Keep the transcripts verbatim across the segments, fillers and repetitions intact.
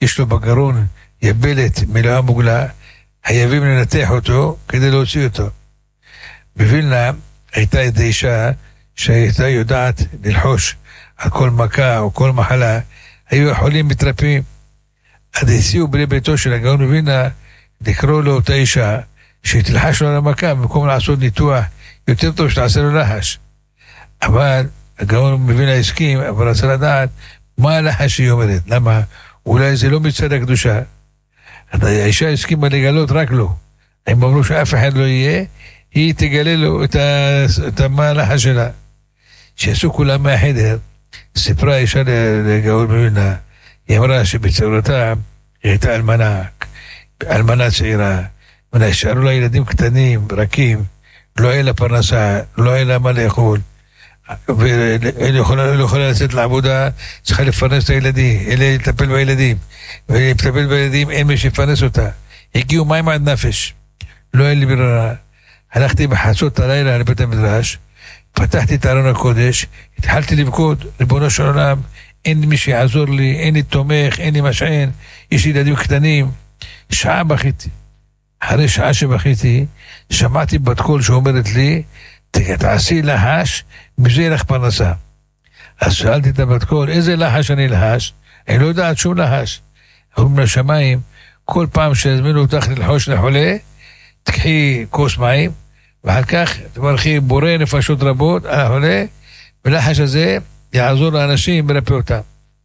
יש לו בגרון יבלת מלאה מוגלה, חייבים לנתח אותו כדי להוציא אותו. בווילנה הייתה איזו אישה שהייתה יודעת ללחוש על כל מכה או כל מחלה, היו החולים מתרפאים. עד הציעו בני ביתו של הגאון מווילנה לקרוא לו אותה אישה שתלחש לו על המכה במקום לעשות ניתוח יותר טוב שתעשה לו לחש. אבל הגאון מווילנה הסכים, אבל רצה לדעת מה הלחש שהיא אומרת. למה? אולי זה לא מצד הקדושה. האישה הסכימה לגלות רק לו. הם אמרו שאף אחד לא יהיה, היא תגלה לו את, ה... את המהלחש שלה. שעשו כולם מהחדר, סיפרה האישה לגאון מווילנה, היא אמרה שבצעורתה היא הייתה אלמנה, אלמנה צעירה, ונשארו לה ילדים קטנים, רכים, לא היה לה פרנסה, לא היה לה מה לאכול, והיא לא יכולה לצאת לעבודה, צריכה לפרנס את הילדים, אלה לטפל בילדים, ולטפל בילדים אין מי שיפרנס אותה. הגיעו מים עד נפש, לא היה לי ברירה. הלכתי בחצות הלילה לבית המדרש, פתחתי את ארון הקודש, התחלתי לבכות, ריבונו של עולם, אין מי שיעזור לי, אין לי תומך, אין לי משען, יש לי ילדים קטנים. שעה בכיתי. אחרי שעה שבכיתי, שמעתי בת קול שאומרת לי, תעשי לחש, בזה לך פרנסה. אז שאלתי את הבת קול, איזה לחש אני לחש? אני לא יודעת שום לחש. אומרים לשמיים, כל פעם שהזמינו אותך ללחוש לחולה, תקחי כוס מים, ואחר כך תברכי בורא נפשות רבות על החולה, ולחש הזה יעזור לאנשים מרפא אותם.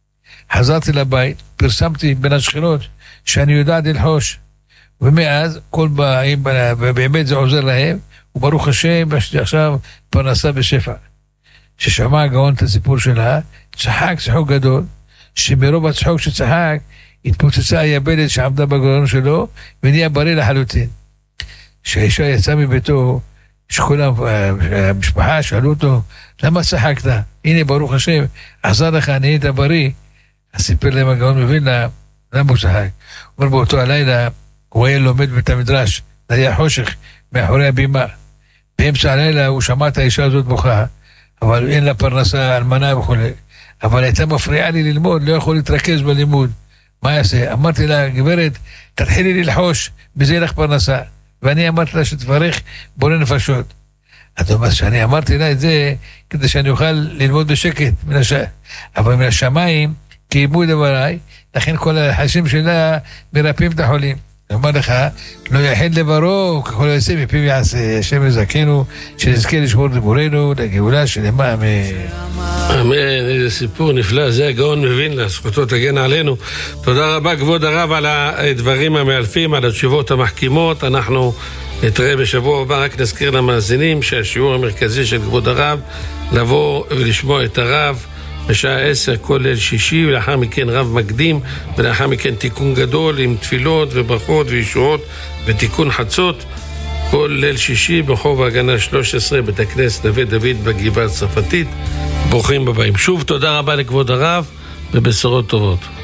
חזרתי לבית, פרסמתי בין השכנות שאני יודעת ללחוש, ומאז כל באים, באמת זה עוזר להם, וברוך השם, עכשיו פרנסה בשפע. ששמע הגאון את הסיפור שלה, צחק צחוק גדול, שמרוב הצחוק שצחק, התפוצצה היבלת שעמדה בגרון שלו, ונהיה בריא לחלוטין. כשהאישה יצאה מביתו, שכל המשפחה שאלו אותו, למה צחקת? הנה ברוך השם, עזר לך, נהיית בריא. אז סיפר להם הגאון מווילנה, למה הוא צחק? הוא אומר באותו הלילה, הוא היה לומד בית המדרש, זה היה חושך מאחורי הבימה. באמצע הלילה הוא שמע את האישה הזאת בוכה, אבל אין לה פרנסה, אלמנה וכו'. אבל הייתה מפריעה לי ללמוד, לא יכול להתרכז בלימוד. מה יעשה? אמרתי לה, גברת, תתחילי ללחוש, בזה לך פרנסה. ואני אמרתי לה שתברך בורא נפשות. זאת אומרת שאני אמרתי לה את זה, כדי שאני אוכל ללמוד בשקט, מן הש... אבל מן השמיים, קיימו דבריי, לכן כל הלחשים שלה מרפאים את החולים. אני אומר לך, לא יחד לברו, ככל יעשה מפיו יעשה, השם יזכנו, שנזכה לשמור דיבורנו, לגאולה שלמה, אמן. אמן, איזה סיפור נפלא, זה הגאון מווילנה, זכותו תגן עלינו. תודה רבה כבוד הרב על הדברים המאלפים, על התשובות המחכימות. אנחנו נתראה בשבוע הבא, רק נזכיר למאזינים שהשיעור המרכזי של כבוד הרב, לבוא ולשמוע את הרב, בשעה עשר כל ליל שישי, ולאחר מכן רב מקדים, ולאחר מכן תיקון גדול עם תפילות וברכות וישועות ותיקון חצות, כל ליל שישי ברחוב ההגנה שלוש עשרה, בית הכנסת נווה דוד בגבעה הצרפתית. ברוכים הבאים. שוב תודה רבה לכבוד הרב ובשורות טובות.